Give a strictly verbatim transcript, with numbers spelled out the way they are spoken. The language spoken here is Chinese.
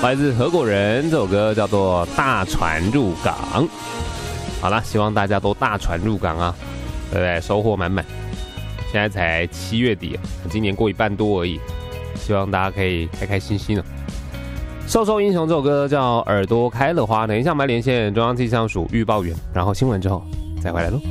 来自合伙人，这首歌叫做《大船入港》。好了，希望大家都大船入港啊，对不对？收获满满。现在才七月底，今年过一半多而已，希望大家可以开开心心的。瘦瘦英雄这首歌叫《耳朵开了花》，等一下我们来连线中央气象署预报员，然后新闻之后再回来喽。